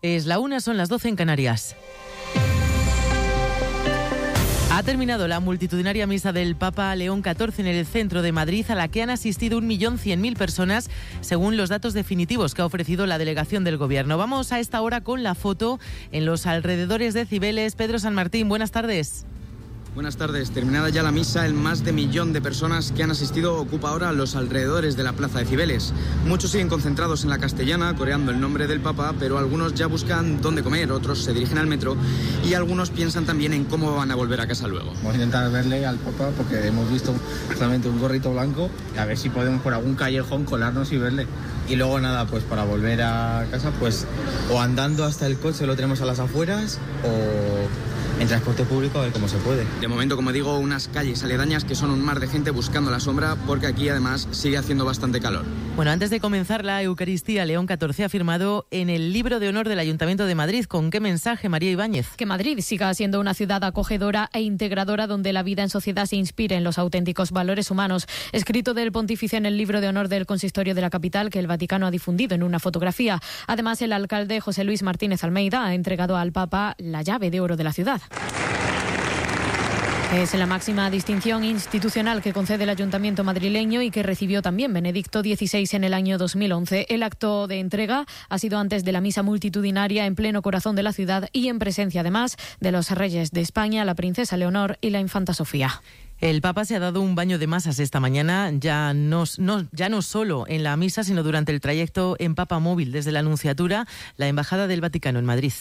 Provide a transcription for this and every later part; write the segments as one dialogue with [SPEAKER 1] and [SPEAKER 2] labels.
[SPEAKER 1] Es la 1, son las 12 en Canarias. Ha terminado la multitudinaria misa del Papa León XIV en el centro de Madrid, a la que han asistido 1.100.000 personas, según los datos definitivos que ha ofrecido la delegación del Gobierno. Vamos a esta hora con la foto en los alrededores de Cibeles. Pedro San Martín, buenas tardes.
[SPEAKER 2] Buenas tardes. Terminada ya la misa, el más de 1 millón de personas que han asistido ocupa ahora los alrededores de la plaza de Cibeles. Muchos siguen concentrados en la Castellana, coreando el nombre del Papa, pero algunos ya buscan dónde comer, otros se dirigen al metro y algunos piensan también en cómo van a volver a casa luego.
[SPEAKER 3] Vamos a intentar verle al Papa porque hemos visto solamente un gorrito blanco, a ver si podemos por algún callejón colarnos y verle. Y luego nada, pues para volver a casa, pues o andando hasta el coche, lo tenemos a las afueras, o en transporte público, a ver cómo se puede.
[SPEAKER 2] De momento, como digo, unas calles aledañas que son un mar de gente buscando la sombra, porque aquí además sigue haciendo bastante calor.
[SPEAKER 1] Bueno, antes de comenzar la Eucaristía, León XIV ha firmado en el Libro de Honor del Ayuntamiento de Madrid. ¿Con qué mensaje, María Ibáñez?
[SPEAKER 4] Que Madrid siga siendo una ciudad acogedora e integradora donde la vida en sociedad se inspire en los auténticos valores humanos. Escrito del pontífice en el Libro de Honor del Consistorio de la capital, que el Vaticano ha difundido en una fotografía. Además, el alcalde José Luis Martínez Almeida ha entregado al Papa la llave de oro de la ciudad. Es la máxima distinción institucional que concede el Ayuntamiento madrileño y que recibió también Benedicto XVI en el año 2011. El acto de entrega ha sido antes de la misa multitudinaria en pleno corazón de la ciudad y en presencia además de los reyes de España, la princesa Leonor y la infanta Sofía.
[SPEAKER 1] El Papa se ha dado un baño de masas esta mañana, ya no solo en la misa, sino durante el trayecto en Papa Móvil desde la Anunciatura, la Embajada del Vaticano en Madrid.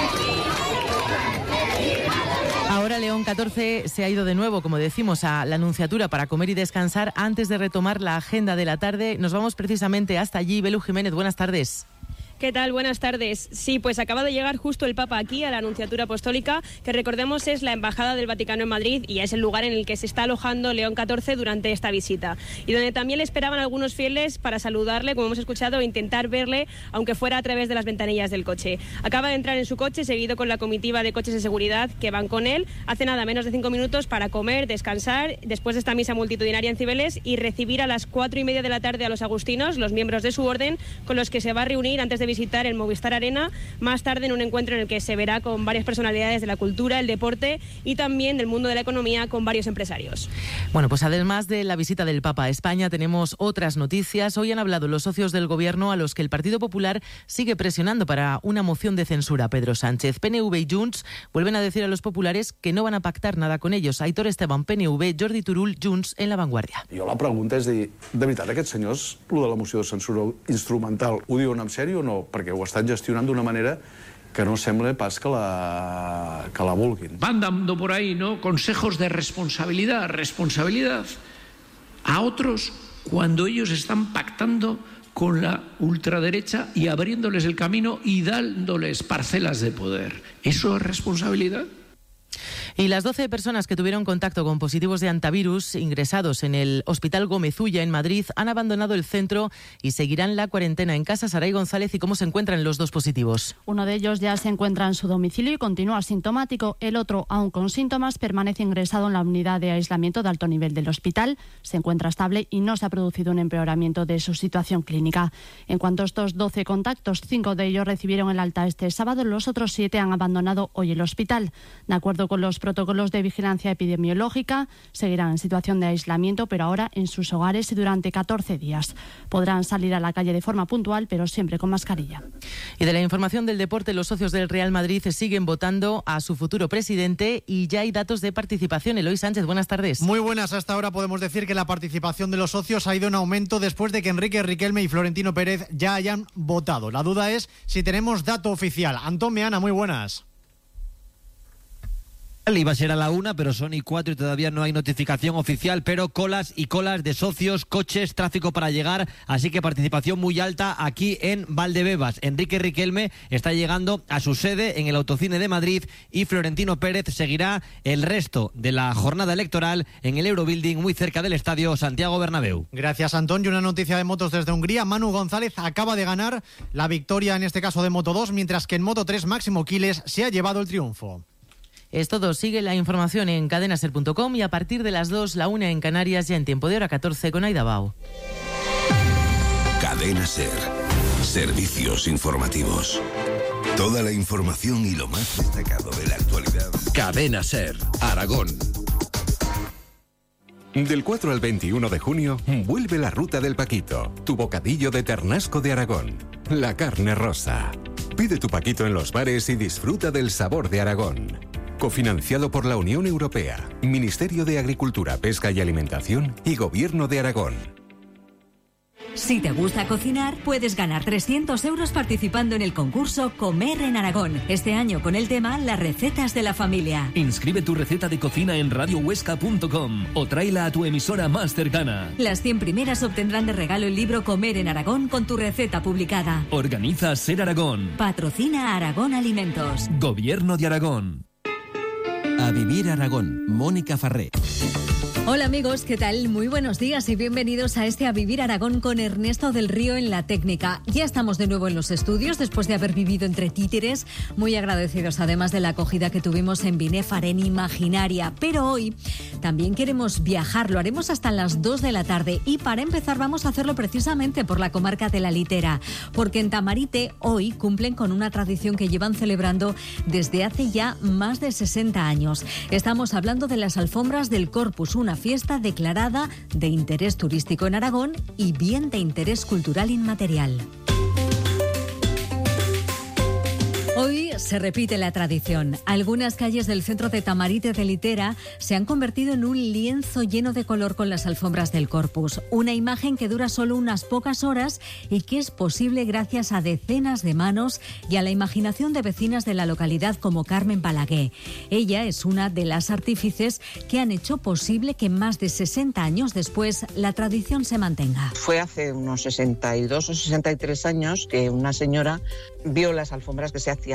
[SPEAKER 1] Ahora León XIV se ha ido de nuevo, como decimos, a la Anunciatura para comer y descansar antes de retomar la agenda de la tarde. Nos vamos precisamente hasta allí. Belu Jiménez, buenas tardes.
[SPEAKER 5] ¿Qué tal? Buenas tardes. Sí, pues acaba de llegar justo el Papa aquí a la Anunciatura Apostólica, que recordemos es la Embajada del Vaticano en Madrid y es el lugar en el que se está alojando León XIV durante esta visita. Y donde también le esperaban algunos fieles para saludarle, como hemos escuchado, e intentar verle, aunque fuera a través de las ventanillas del coche. Acaba de entrar en su coche, seguido con la comitiva de coches de seguridad que van con él. Hace nada menos de 5 minutos para comer, descansar, después de esta misa multitudinaria en Cibeles y recibir a las 4:30 de la tarde a los agustinos, los miembros de su orden, con los que se va a reunir antes de visitar el Movistar Arena, más tarde en un encuentro en el que se verá con varias personalidades de la cultura, el deporte y también del mundo de la economía con varios empresarios.
[SPEAKER 1] Bueno, pues además de la visita del Papa a España, tenemos otras noticias. Hoy han hablado los socios del Gobierno a los que el Partido Popular sigue presionando para una moción de censura. Pedro Sánchez, PNV y Junts vuelven a decir a los populares que no van a pactar nada con ellos. Aitor Esteban, PNV, Jordi Turull, Junts, en La Vanguardia.
[SPEAKER 6] Jo la pregunta és de veritat aquests senyors, lo de la moció de censura instrumental, ho diuen en sèrio o no? Perquè ho estan gestionant d'una manera que no sembla pas que la vulguin.
[SPEAKER 7] Van dando por ahí, ¿no?, consejos de responsabilidad a otros cuando ellos están pactando con la ultraderecha y abriéndoles el camino y dándoles parcelas de poder. ¿Eso es responsabilidad?
[SPEAKER 1] Y las 12 personas que tuvieron contacto con positivos de antivirus ingresados en el Hospital Gómez Ulla en Madrid han abandonado el centro y seguirán la cuarentena en casa. Saray González, ¿y cómo se encuentran los dos positivos?
[SPEAKER 8] Uno de ellos ya se encuentra en su domicilio y continúa asintomático. El otro, aún con síntomas, permanece ingresado en la unidad de aislamiento de alto nivel del hospital. Se encuentra estable y no se ha producido un empeoramiento de su situación clínica. En cuanto a estos 12 contactos, 5 de ellos recibieron el alta este sábado. Los otros 7 han abandonado hoy el hospital. De acuerdo con los protocolos de vigilancia epidemiológica, seguirán en situación de aislamiento, pero ahora en sus hogares y durante 14 días. Podrán salir a la calle de forma puntual, pero siempre con mascarilla.
[SPEAKER 1] Y de la información del deporte, los socios del Real Madrid siguen votando a su futuro presidente y ya hay datos de participación. Eloy Sánchez, buenas tardes.
[SPEAKER 9] Muy buenas. Hasta ahora podemos decir que la participación de los socios ha ido en aumento después de que Enrique Riquelme y Florentino Pérez ya hayan votado. La duda es si tenemos dato oficial. Antón Meana, muy buenas.
[SPEAKER 10] Iba a ser a la 1, pero son y 4 y todavía no hay notificación oficial, pero colas y colas de socios, coches, tráfico para llegar, así que participación muy alta aquí en Valdebebas. Enrique Riquelme está llegando a su sede en el Autocine de Madrid y Florentino Pérez seguirá el resto de la jornada electoral en el Eurobuilding, muy cerca del estadio Santiago Bernabéu.
[SPEAKER 9] Gracias, Antón. Y una noticia de motos desde Hungría. Manu González acaba de ganar la victoria, en este caso de Moto 2, mientras que en Moto 3 Máximo Quiles se ha llevado el triunfo.
[SPEAKER 1] Es todo. Sigue la información en cadenaser.com y a partir de las 2, la 1 en Canarias, ya en tiempo de hora 14 con Aida Bao.
[SPEAKER 11] Cadena Ser. Servicios informativos. Toda la información y lo más destacado de la actualidad. Cadena SER, Aragón.
[SPEAKER 12] Del 4 al 21 de junio, vuelve la Ruta del Paquito, tu bocadillo de ternasco de Aragón. La carne rosa. Pide tu paquito en los bares y disfruta del sabor de Aragón. Cofinanciado por la Unión Europea, Ministerio de Agricultura, Pesca y Alimentación y Gobierno de Aragón.
[SPEAKER 13] Si te gusta cocinar, puedes ganar 300 euros participando en el concurso Comer en Aragón. Este año con el tema Las recetas de la familia.
[SPEAKER 14] Inscribe tu receta de cocina en radiohuesca.com o tráela a tu emisora más cercana.
[SPEAKER 13] Las 100 primeras obtendrán de regalo el libro Comer en Aragón con tu receta publicada.
[SPEAKER 14] Organiza SER Aragón.
[SPEAKER 13] Patrocina Aragón Alimentos.
[SPEAKER 14] Gobierno de Aragón.
[SPEAKER 15] A Vivir Aragón, Mónica Farré.
[SPEAKER 13] Hola amigos, ¿qué tal? Muy buenos días y bienvenidos a este A Vivir Aragón con Ernesto del Río en la técnica. Ya estamos de nuevo en los estudios después de haber vivido entre títeres, muy agradecidos además de la acogida que tuvimos en Binefar en Imaginaria. Pero hoy también queremos viajar, lo haremos hasta las 2 de la tarde y para empezar vamos a hacerlo precisamente por la comarca de la Litera, porque en Tamarite hoy cumplen con una tradición que llevan celebrando desde hace ya más de 60 años. Estamos hablando de las alfombras del Corpus, una fiesta declarada de interés turístico en Aragón y bien de interés cultural inmaterial. Hoy se repite la tradición. Algunas calles del centro de Tamarite de Litera se han convertido en un lienzo lleno de color con las alfombras del Corpus. Una imagen que dura solo unas pocas horas y que es posible gracias a decenas de manos y a la imaginación de vecinas de la localidad como Carmen Balaguer. Ella es una de las artífices que han hecho posible que más de 60 años después la tradición se mantenga.
[SPEAKER 16] Fue hace unos 62 o 63 años que una señora vio las alfombras que se hacían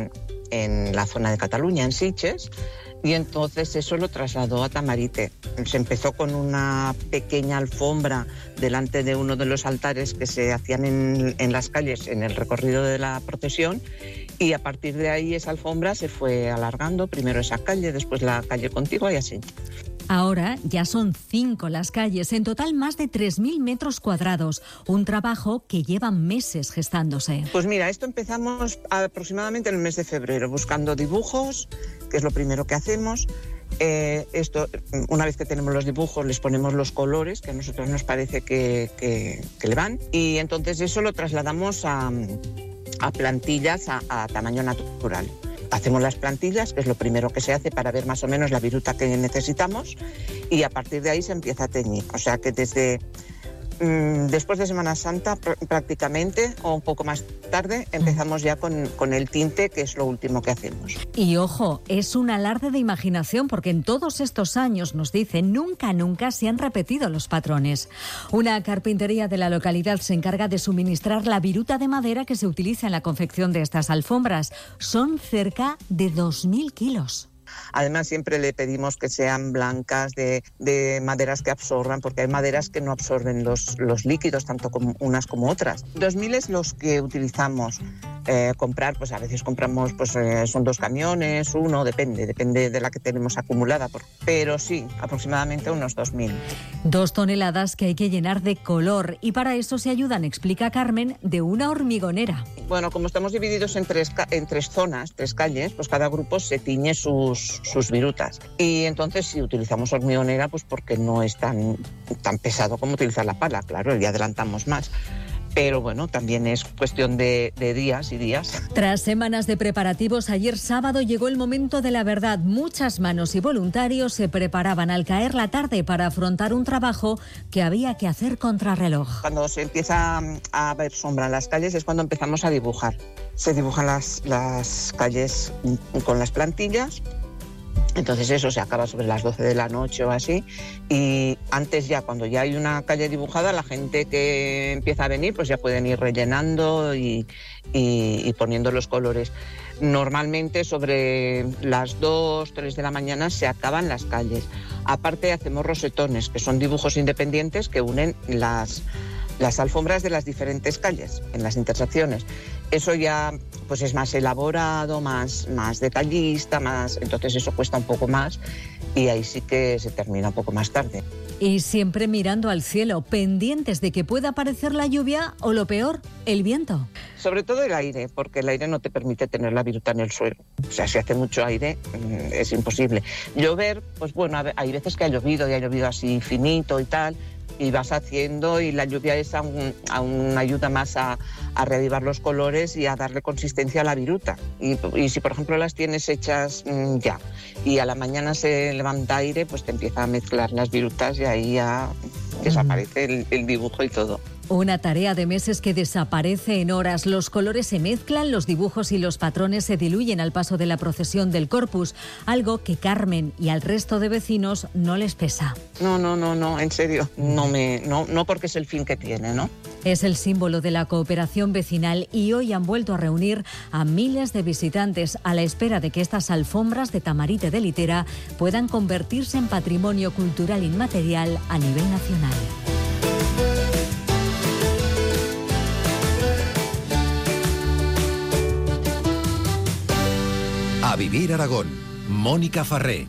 [SPEAKER 16] en la zona de Cataluña, en Sitges, y entonces eso lo trasladó a Tamarite. Se empezó con una pequeña alfombra delante de uno de los altares que se hacían en las calles, en el recorrido de la procesión, y a partir de ahí esa alfombra se fue alargando, primero esa calle, después la calle contigua y así.
[SPEAKER 13] Ahora ya son 5 las calles, en total más de 3.000 metros cuadrados, un trabajo que lleva meses gestándose.
[SPEAKER 16] Pues mira, esto empezamos aproximadamente en el mes de febrero, buscando dibujos, que es lo primero que hacemos. Esto, una vez que tenemos los dibujos, les ponemos los colores que a nosotros nos parece que le van, y entonces eso lo trasladamos a plantillas a tamaño natural. Hacemos las plantillas, que es lo primero que se hace para ver más o menos la viruta que necesitamos, y a partir de ahí se empieza a teñir. O sea que desde después de Semana Santa prácticamente, o un poco más tarde, empezamos ya con el tinte, que es lo último que hacemos.
[SPEAKER 13] Y ojo, es un alarde de imaginación porque en todos estos años, nos dicen, nunca se han repetido los patrones. Una carpintería de la localidad se encarga de suministrar la viruta de madera que se utiliza en la confección de estas alfombras. Son cerca de 2.000 kilos.
[SPEAKER 16] Además, siempre le pedimos que sean blancas, de maderas que absorban, porque hay maderas que no absorben los líquidos, tanto como unas como otras. 2.000 es los que utilizamos. Comprar, pues a veces compramos, pues son 2 camiones, uno, depende de la que tenemos acumulada. Pero sí, aproximadamente unos 2.000.
[SPEAKER 13] 2 toneladas que hay que llenar de color, y para eso se ayudan, explica Carmen, de una hormigonera.
[SPEAKER 16] Bueno, como estamos divididos en tres zonas, 3 calles, pues cada grupo se tiñe sus virutas. Y entonces si utilizamos hormigonera, pues porque no es tan pesado como utilizar la pala, claro, y adelantamos más. Pero bueno, también es cuestión de días y días.
[SPEAKER 13] Tras semanas de preparativos, ayer sábado llegó el momento de la verdad. Muchas manos y voluntarios se preparaban al caer la tarde para afrontar un trabajo que había que hacer contrarreloj.
[SPEAKER 16] Cuando se empieza a ver sombra en las calles es cuando empezamos a dibujar. Se dibujan las calles con las plantillas. Entonces eso se acaba sobre las 12 de la noche o así, y antes ya, cuando ya hay una calle dibujada, la gente que empieza a venir pues ya pueden ir rellenando y poniendo los colores. Normalmente sobre las 2, 3 de la mañana se acaban las calles. Aparte hacemos rosetones, que son dibujos independientes que unen las alfombras de las diferentes calles, en las intersecciones. Eso ya pues es más elaborado, más detallista, entonces eso cuesta un poco más y ahí sí que se termina un poco más tarde.
[SPEAKER 13] Y siempre mirando al cielo, pendientes de que pueda aparecer la lluvia o, lo peor, el viento.
[SPEAKER 16] Sobre todo el aire, porque el aire no te permite tener la viruta en el suelo. O sea, si hace mucho aire es imposible. Llover, pues bueno, hay veces que ha llovido y ha llovido así finito y tal, y vas haciendo, y la lluvia es aún ayuda más a reavivar los colores y a darle consistencia a la viruta. Y si por ejemplo las tienes hechas ya, y a la mañana se levanta aire, pues te empieza a mezclar las virutas y ahí ya desaparece el dibujo y todo.
[SPEAKER 13] Una tarea de meses que desaparece en horas. Los colores se mezclan, los dibujos y los patrones se diluyen al paso de la procesión del Corpus, algo que Carmen y al resto de vecinos no les pesa.
[SPEAKER 16] No, en serio, no porque es el fin que tiene, ¿no?
[SPEAKER 13] Es el símbolo de la cooperación vecinal y hoy han vuelto a reunir a miles de visitantes a la espera de que estas alfombras de Tamarite de Litera puedan convertirse en patrimonio cultural inmaterial a nivel nacional.
[SPEAKER 11] A Vivir Aragón, Mónica Farré.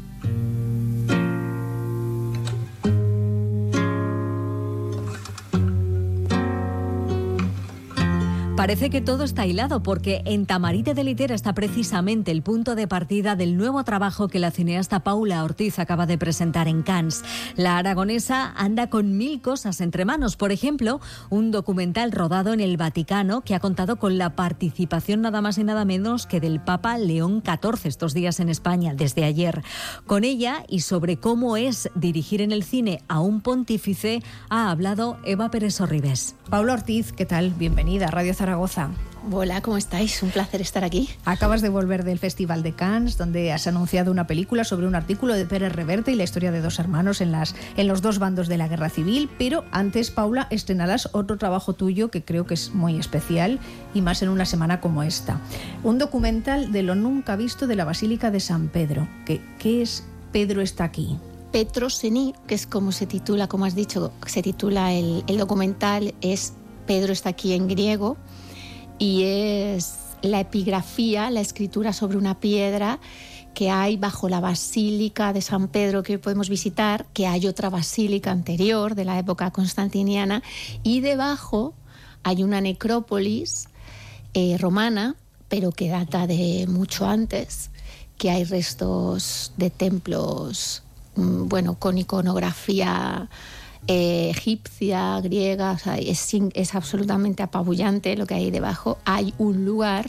[SPEAKER 13] Parece que todo está hilado porque en Tamarite de Litera está precisamente el punto de partida del nuevo trabajo que la cineasta Paula Ortiz acaba de presentar en Cannes. La aragonesa anda con 1000 cosas entre manos. Por ejemplo, un documental rodado en el Vaticano que ha contado con la participación nada más y nada menos que del Papa León XIV estos días en España, desde ayer. Con ella y sobre cómo es dirigir en el cine a un pontífice ha hablado Eva Pérez Sorribes.
[SPEAKER 17] Paula Ortiz, ¿qué tal? Bienvenida a Radio Zaragoza.
[SPEAKER 18] Hola, ¿cómo estáis? Un placer estar aquí.
[SPEAKER 17] Acabas de volver del Festival de Cannes, donde has anunciado una película sobre un artículo de Pérez Reverte y la historia de 2 hermanos en los 2 bandos de la Guerra Civil. Pero antes, Paula, estrenarás otro trabajo tuyo que creo que es muy especial y más en una semana como esta. Un documental de lo nunca visto de la Basílica de San Pedro. ¿Qué es Pedro está aquí?
[SPEAKER 18] Petrosení, que es como se titula, como has dicho, se titula el documental, es Pedro está aquí en griego, y es la epigrafía, la escritura sobre una piedra que hay bajo la Basílica de San Pedro que podemos visitar, que hay otra basílica anterior de la época constantiniana, y debajo hay una necrópolis romana, pero que data de mucho antes, que hay restos de templos, con iconografía egipcia, griega, o sea, es absolutamente apabullante lo que hay debajo. Hay un lugar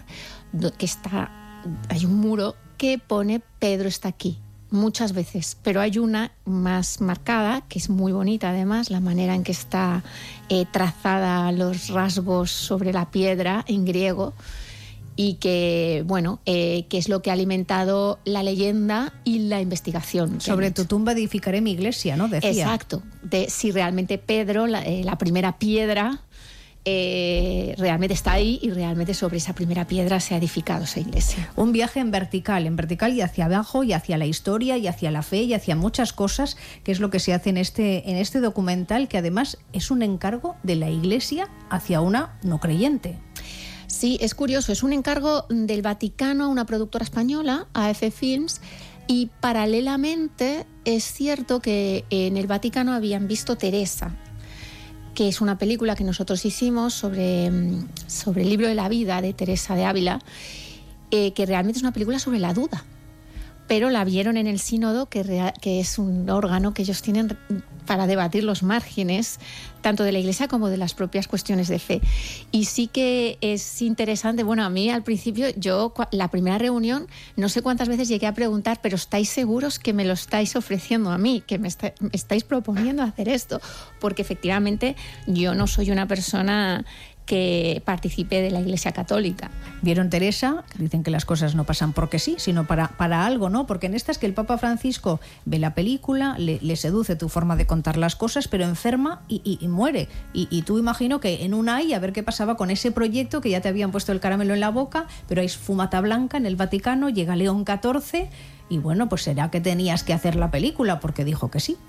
[SPEAKER 18] hay un muro que pone Pedro está aquí, muchas veces, pero hay una más marcada, que es muy bonita además, la manera en que está trazada los rasgos sobre la piedra en griego, y que, que es lo que ha alimentado la leyenda y la investigación.
[SPEAKER 17] Sobre tu tumba edificaré mi iglesia, ¿no? Decía.
[SPEAKER 18] Exacto. Si realmente Pedro, la primera piedra, realmente está ahí, y realmente sobre esa primera piedra se ha edificado esa iglesia.
[SPEAKER 17] Un viaje en vertical y hacia abajo, y hacia la historia, y hacia la fe, y hacia muchas cosas, que es lo que se hace en este documental, que además es un encargo de la iglesia hacia una no creyente.
[SPEAKER 18] Sí, es curioso, es un encargo del Vaticano a una productora española, AF Films, y paralelamente es cierto que en el Vaticano habían visto Teresa, que es una película que nosotros hicimos sobre el libro de la vida de Teresa de Ávila, que realmente es una película sobre la duda, pero la vieron en el sínodo, que es un órgano que ellos tienen para debatir los márgenes tanto de la Iglesia como de las propias cuestiones de fe. Y sí que es interesante, a mí al principio, la primera reunión, no sé cuántas veces llegué a preguntar, pero ¿estáis seguros que me lo estáis ofreciendo a mí, que me estáis proponiendo hacer esto? Porque efectivamente yo no soy una persona que participe de la Iglesia Católica.
[SPEAKER 17] Vieron Teresa, dicen que las cosas no pasan porque sí, sino para algo, ¿no? Porque en esta es que el Papa Francisco ve la película, le seduce tu forma de contar las cosas, pero enferma y muere. Y tú imagino que en un a ver qué pasaba con ese proyecto, que ya te habían puesto el caramelo en la boca, pero hay fumata blanca en el Vaticano, llega León XIV, y pues será que tenías que hacer la película, porque dijo que sí.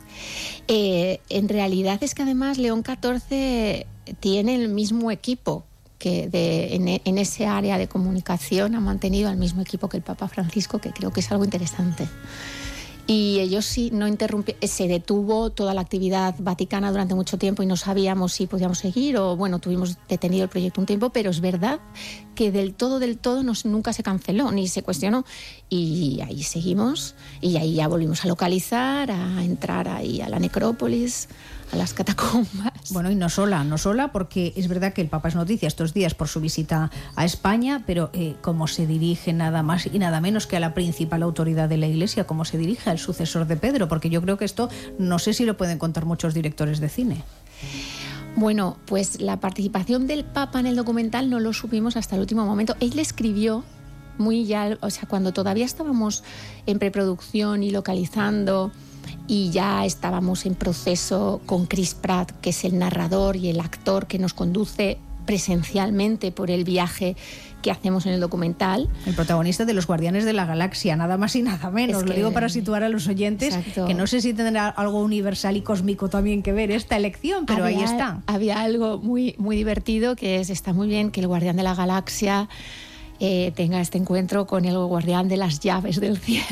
[SPEAKER 18] En realidad es que además León XIV tiene el mismo equipo que en ese área de comunicación, ha mantenido el mismo equipo que el Papa Francisco, que creo que es algo interesante. Y ellos sí, no interrumpieron, se detuvo toda la actividad vaticana durante mucho tiempo y no sabíamos si podíamos seguir o, bueno, tuvimos detenido el proyecto un tiempo, pero es verdad que del todo nunca se canceló ni se cuestionó. Y ahí seguimos y ahí ya volvimos a localizar, a entrar ahí a la necrópolis, a las catacumbas.
[SPEAKER 17] Bueno, y no sola, porque es verdad que el Papa es noticia estos días por su visita a España, pero cómo se dirige nada más y nada menos que a la principal autoridad de la Iglesia, cómo se dirige al sucesor de Pedro, porque yo creo que esto no sé si lo pueden contar muchos directores de cine.
[SPEAKER 18] Bueno, pues la participación del Papa en el documental no lo supimos hasta el último momento. Él le escribió cuando todavía estábamos en preproducción y localizando, y ya estábamos en proceso con Chris Pratt, que es el narrador y el actor que nos conduce presencialmente por el viaje que hacemos en el documental.
[SPEAKER 17] El protagonista de Los Guardianes de la Galaxia, nada más y nada menos. Lo digo para situar a los oyentes, exacto, que no sé si tendrá algo universal y cósmico también que ver esta elección, pero ahí está.
[SPEAKER 18] Había algo muy, muy divertido, que está muy bien que el Guardián de la Galaxia tenga este encuentro con el Guardián de las Llaves del Cielo.